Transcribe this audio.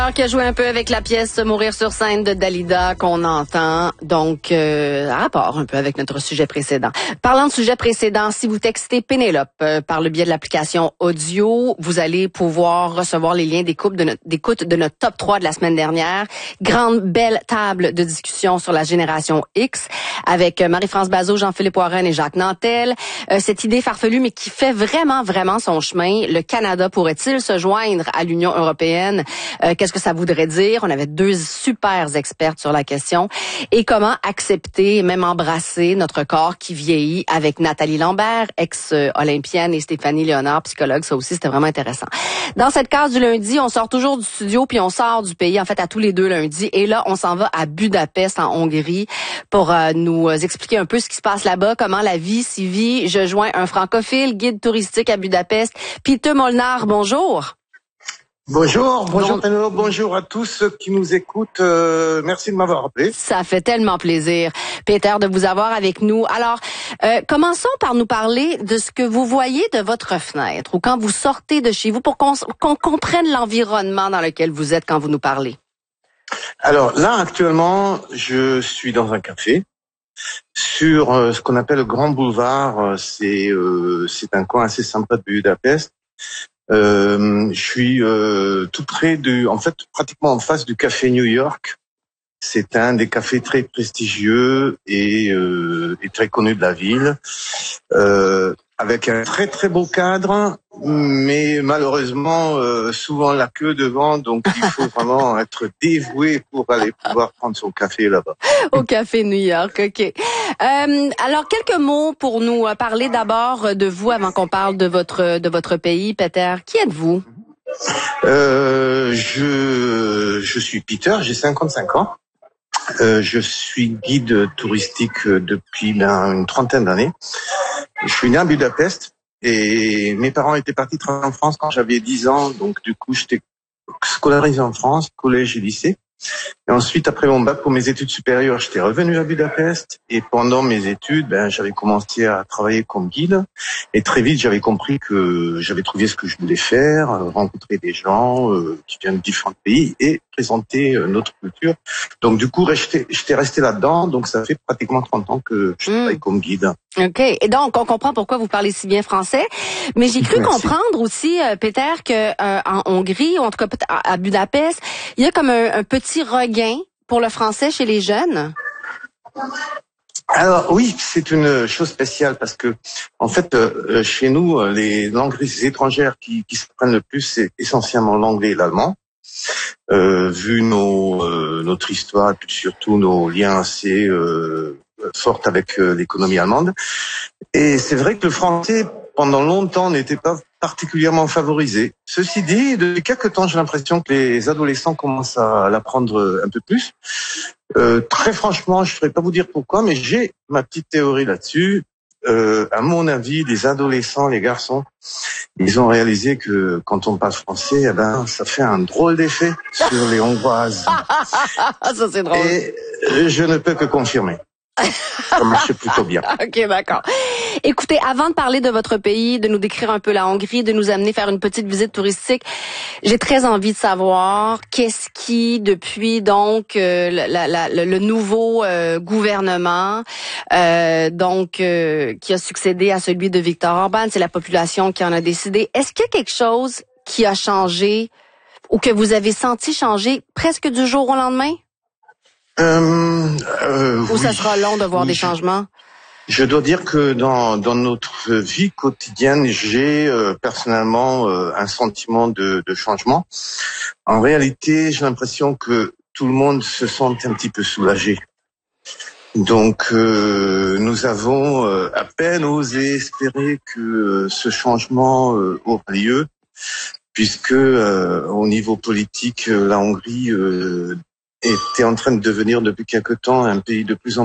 Qui a joué un peu avec la pièce Mourir sur scène de Dalida qu'on entend, donc à rapport un peu avec notre sujet précédent. Parlant de sujet précédent, si vous textez Pénélope par le biais de l'application audio, vous allez pouvoir recevoir les liens d'écoute de notre top 3 de la semaine dernière. Grande belle table de discussion sur la génération X avec Marie-France Bazot, Jean-Philippe Warren et Jacques Nantel. Cette idée farfelue mais qui fait vraiment son chemin. Le Canada pourrait-il se joindre à l'Union européenne? Qu'est-ce que ça voudrait dire? On avait deux super expertes sur la question. Et comment accepter et même embrasser notre corps qui vieillit avec Nathalie Lambert, ex-olympienne, et Stéphanie Léonard, psychologue. Ça aussi, c'était vraiment intéressant. Dans cette case du lundi, on sort toujours du studio puis on sort du pays, en fait, à tous les deux lundis. Et là, on s'en va à Budapest, en Hongrie, pour nous expliquer un peu ce qui se passe là-bas, comment la vie s'y vit. Je joins un francophile, guide touristique à Budapest, Peter Molnar. Bonjour. Bonjour Pénélope, bonjour à tous ceux qui nous écoutent. Merci de m'avoir appelé. Ça fait tellement plaisir, Peter, de vous avoir avec nous. Alors, commençons par nous parler de ce que vous voyez de votre fenêtre ou quand vous sortez de chez vous pour qu'on comprenne l'environnement dans lequel vous êtes quand vous nous parlez. Alors là, actuellement, je suis dans un café sur ce qu'on appelle le Grand Boulevard. C'est un coin assez sympa de Budapest. Je suis tout près en fait, pratiquement en face du café New York. C'est un des cafés très prestigieux et très connu de la ville, avec un très beau cadre, mais malheureusement souvent la queue devant, donc il faut vraiment être dévoué pour aller pouvoir prendre son café là-bas. Au café New York, ok. Alors quelques mots pour nous parler d'abord de vous avant qu'on parle de votre pays, Peter. Qui êtes-vous? Je suis Peter, j'ai 55 ans. Je suis guide touristique depuis une trentaine d'années. Je suis né à Budapest et mes parents étaient partis travailler en France quand j'avais 10 ans. Donc du coup, j'étais scolarisé en France, collège et lycée. Et ensuite, après mon bac pour mes études supérieures, j'étais revenu à Budapest. Et pendant mes études, j'avais commencé à travailler comme guide. Et très vite, j'avais compris que j'avais trouvé ce que je voulais faire, rencontrer des gens qui viennent de différents pays et présenter notre culture. Donc du coup, j'étais resté là-dedans. Donc ça fait pratiquement 30 ans que je travaille comme guide. OK. Et donc, on comprend pourquoi vous parlez si bien français. Mais j'ai cru comprendre aussi, Peter, que en Hongrie, ou en tout cas à Budapest, il y a comme un petit regain pour le français chez les jeunes. Alors oui, c'est une chose spéciale parce que en fait, chez nous, les langues étrangères qui s'apprennent le plus, c'est essentiellement l'anglais et l'allemand. Vu notre histoire, et puis surtout nos liens assez forts avec l'économie allemande. Et c'est vrai que le français, pendant longtemps, n'était pas particulièrement favorisé. Ceci dit, depuis quelques temps, j'ai l'impression que les adolescents commencent à l'apprendre un peu plus. Très franchement, je ne saurais pas vous dire pourquoi, mais j'ai ma petite théorie là-dessus. À mon avis, les adolescents, les garçons, ils ont réalisé que quand on parle français, ça fait un drôle d'effet sur les Hongroises. Ça, c'est drôle. Et je ne peux que confirmer. Ça marche plutôt bien. OK, d'accord. Écoutez, avant de parler de votre pays, de nous décrire un peu la Hongrie, de nous amener faire une petite visite touristique, j'ai très envie de savoir qu'est-ce qui, depuis donc le nouveau gouvernement, qui a succédé à celui de Viktor Orban, c'est la population qui en a décidé. Est-ce qu'il y a quelque chose qui a changé ou que vous avez senti changer presque du jour au lendemain? Ou ça sera long de voir des changements? Je dois dire que dans notre vie quotidienne, j'ai personnellement un sentiment de changement. En réalité, j'ai l'impression que tout le monde se sent un petit peu soulagé. Donc, nous avons à peine osé espérer que ce changement aura lieu, puisque au niveau politique, la Hongrie était en train de devenir depuis quelque temps un pays de plus en